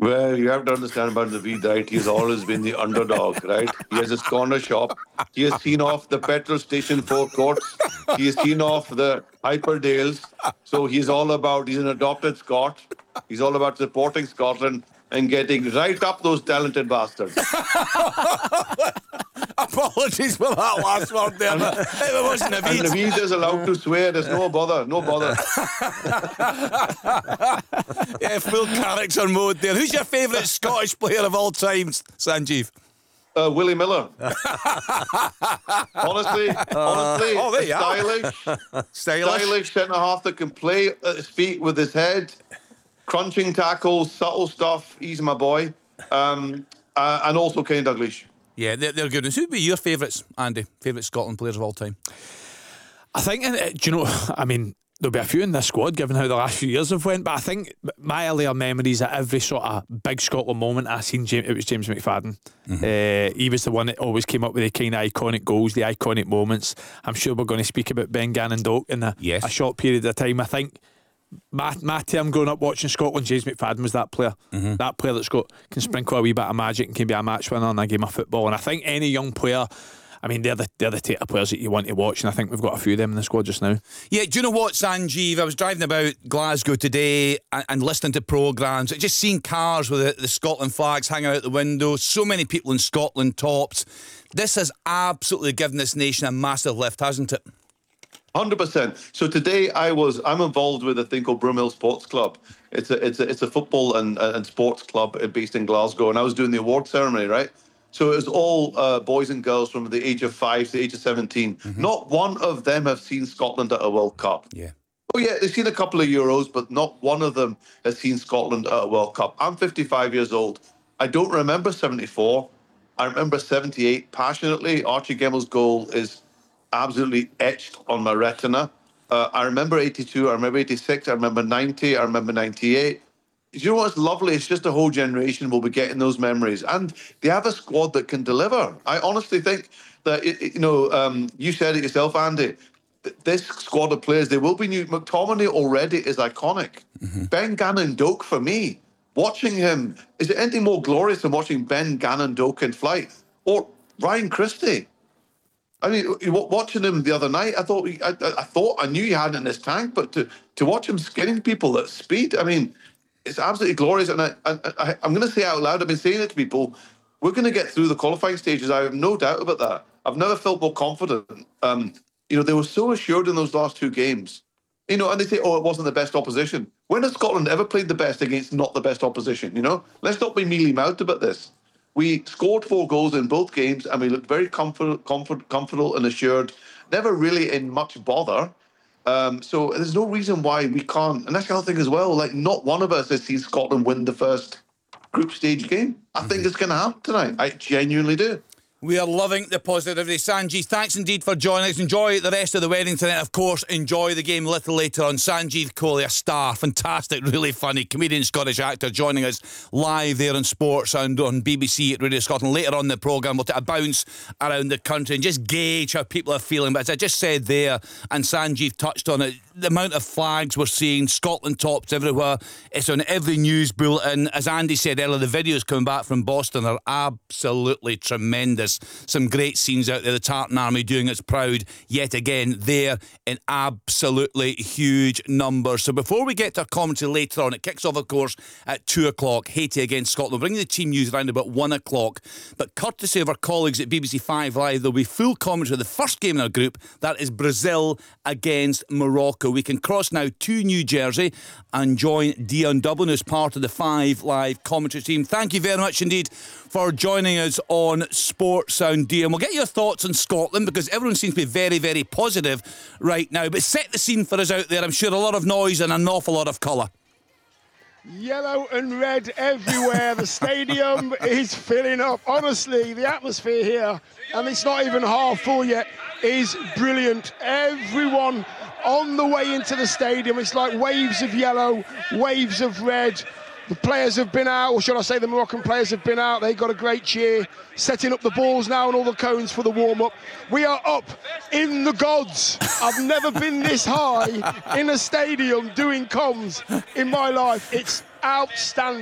Well, you have to understand about Naveed, right? He's always been the underdog, right? He has his corner shop. He has seen off the petrol station forecourts. He has seen off the Hyperdales. So he's an adopted Scot. He's all about supporting Scotland and getting right up those talented bastards. Apologies for that last word there. It wasn't And Naveed. Naveed is allowed to swear. There's no bother, no bother. Yeah, full character mode there. Who's your favourite Scottish player of all time, Sanjeev? Willie Miller. honestly, there you stylish. Stylish. Stylish centre half that can play at his feet with his head, crunching tackles, subtle stuff. He's my boy. And also Kenny Dalglish. Yeah, they're good. Who would be your favourites, Andy? Favourite Scotland players of all time? I think, do you know, I mean, there'll be a few in this squad given how the last few years have went, but I think my earlier memories at every sort of big Scotland moment I seen, it was James McFadden. He was the one that always came up with the kind of iconic goals, the iconic moments. I'm sure we're going to speak about Ben Gannon Doak in a short period of time. I think my term growing up watching Scotland, James McFadden was that player. That player that's can sprinkle a wee bit of magic and can be a match winner in a game of football. And I think any young player, I mean, they're the type of players that you want to watch, and I think we've got a few of them in the squad just now. Yeah, do you know what, Sanjeev? I was driving about Glasgow today and listening to programmes, just seeing cars with the Scotland flags hanging out the window, so many people in Scotland tops. This has absolutely given this nation a massive lift, hasn't it? 100%. So today I'm involved with a thing called Broomhill Sports Club. It's a football and sports club based in Glasgow, and I was doing the award ceremony, right? So it was all boys and girls from the age of 5 to the age of 17. Not one of them have seen Scotland at a World Cup. Yeah. Oh yeah, they've seen a couple of Euros, but not one of them has seen Scotland at a World Cup. I'm 55 years old. I don't remember 74. I remember 78 passionately. Archie Gemmell's goal is absolutely etched on my retina. I remember 82, I remember 86, I remember 90, I remember 98. You know what's lovely? It's just a whole generation will be getting those memories. And they have a squad that can deliver. I honestly think that, you said it yourself, Andy, this squad of players, they will be new. McTominay already is iconic. Ben Gannon Doak, for me, watching him, is there anything more glorious than watching Ben Gannon Doak in flight? Or Ryan Christie? I mean, watching him the other night, I thought I knew he had it in his tank, but to watch him skinning people at speed, I mean, it's absolutely glorious. And I'm going to say out loud, I've been saying it to people, we're going to get through the qualifying stages. I have no doubt about that. I've never felt more confident. They were so assured in those last two games. And they say, it wasn't the best opposition. When has Scotland ever played the best against not the best opposition? Let's not be mealy-mouthed about this. We scored 4 goals in both games, and we looked very comfortable and assured, never really in much bother. So there's no reason why we can't. And that's the other thing as well. Like, not one of us has seen Scotland win the first group stage game. I think it's going to happen tonight. I genuinely do. We are loving the positivity. Sanjeev, thanks indeed for joining us. Enjoy the rest of the wedding tonight. Of course, enjoy the game a little later on. Sanjeev Kohli, a star, fantastic, really funny comedian, Scottish actor, joining us live there on Sports and on BBC at Radio Scotland. Later on in the programme, we'll take a bounce around the country and just gauge how people are feeling. But as I just said there, and Sanjeev touched on it, the amount of flags we're seeing, Scotland tops everywhere. It's on every news bulletin. As Andy said earlier, the videos coming back from Boston are absolutely tremendous. Some great scenes out there. The Tartan Army doing its proud yet again there in absolutely huge numbers. So before we get to our commentary later on, it kicks off, of course, at 2 o'clock. Haiti against Scotland. We'll bring the team news around about 1 o'clock. But courtesy of our colleagues at BBC 5 Live, there'll be full commentary of the first game in our group. That is Brazil against Morocco. We can cross now to New Jersey and join Dion Dublin, who's part of the 5 Live commentary team. Thank you very much indeed for joining us on Sports Sound, Dion. We'll get your thoughts on Scotland because everyone seems to be very, very positive right now. But set the scene for us out there. I'm sure a lot of noise and an awful lot of colour. Yellow and red everywhere. The stadium is filling up. Honestly, the atmosphere here, and it's not even half full yet, is brilliant. Everyone on the way into the stadium, it's like waves of yellow, waves of red. The players have been out, or should I say the Moroccan players have been out. They got a great cheer, setting up the balls now and all the cones for the warm-up. We are up in the gods. I've never been this high in a stadium doing comms in my life. It's outstanding.